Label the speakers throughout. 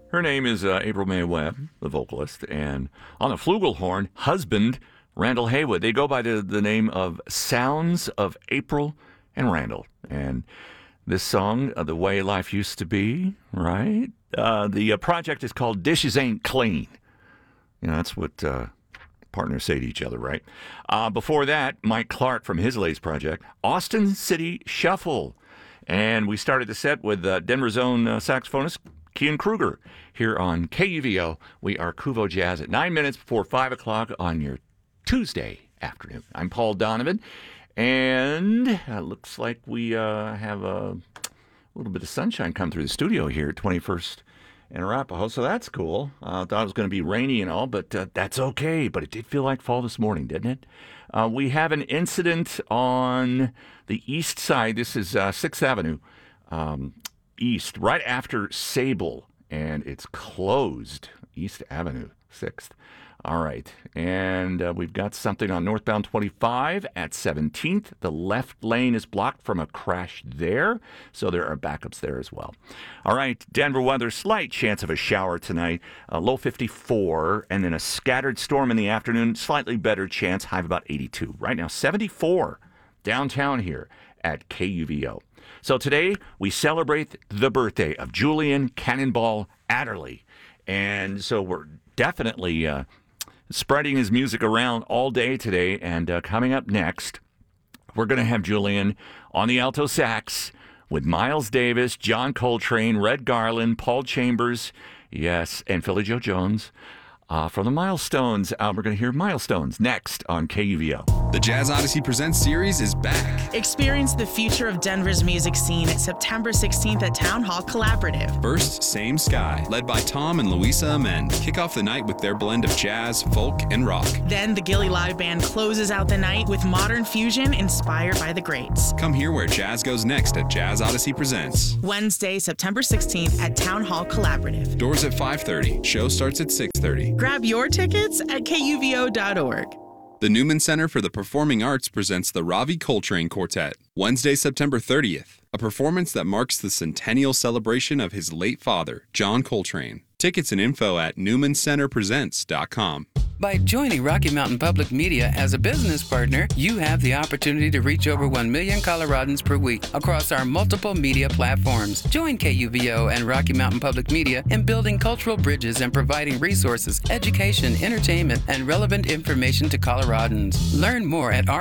Speaker 1: Her name is April May Webb, the vocalist, and on the flugelhorn, husband Randall Haywood. They go by the name of Sounds of April and Randall. And this song, The Way Life Used to Be, right? The project is called Dishes Ain't Clean. You know, that's what partners say to each other, right? Before that, Mike Clark from his latest project, Austin City Shuffle. And we started the set with Denver's own saxophonist, Kian Kruger, here on KUVO. We are Kuvo Jazz at 9 minutes before 5 o'clock on your Tuesday afternoon. I'm Paul Donovan, and it looks like we have a little bit of sunshine come through the studio here at 21st and Arapahoe, so that's cool. I thought it was going to be rainy and all, but that's okay. But it did feel like fall this morning, didn't it? We have an incident on the east side. This is 6th Avenue East, right after Sable, and it's closed. East Avenue, 6th. All right, and we've got something on northbound 25 at 17th. The left lane is blocked from a crash there, so there are backups there as well. All right, Denver weather, slight chance of a shower tonight, low 54, and then a scattered storm in the afternoon, slightly better chance, high of about 82. Right now, 74 downtown here at KUVO. So today, we celebrate the birthday of Julian Cannonball Adderley, and so we're definitely spreading his music around all day today. And coming up next, we're going to have Julian on the alto sax with Miles Davis, John Coltrane, Red Garland, Paul Chambers, yes, and Philly Joe Jones. From the Milestones, we're going to hear Milestones next on KUVO.
Speaker 2: The Jazz Odyssey Presents series is back.
Speaker 3: Experience the future of Denver's music scene September 16th at Town Hall Collaborative.
Speaker 2: First, Same Sky, led by Tom and Louisa Amend, kick off the night with their blend of jazz, folk, and rock.
Speaker 3: Then the Gilly Live Band closes out the night with modern fusion inspired by the greats.
Speaker 2: Come hear where jazz goes next at Jazz Odyssey Presents.
Speaker 3: Wednesday, September 16th at Town Hall Collaborative.
Speaker 2: Doors at 5:30. Show starts at 6:30.
Speaker 3: Grab your tickets at kuvo.org.
Speaker 2: The Newman Center for the Performing Arts presents the Ravi Coltrane Quartet, Wednesday, September 30th, a performance that marks the centennial celebration of his late father, John Coltrane. Tickets and info at newmancenterpresents.com.
Speaker 4: By joining Rocky Mountain Public Media as a business partner, you have the opportunity to reach over 1 million Coloradans per week across our multiple media platforms. Join KUVO and Rocky Mountain Public Media in building cultural bridges and providing resources, education, entertainment, and relevant information to Coloradans. Learn more at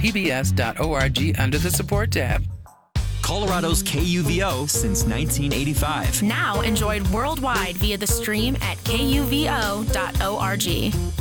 Speaker 4: rmpbs.org under the Support tab.
Speaker 5: Colorado's KUVO since 1985.
Speaker 6: Now enjoyed worldwide via the stream at kuvo.org.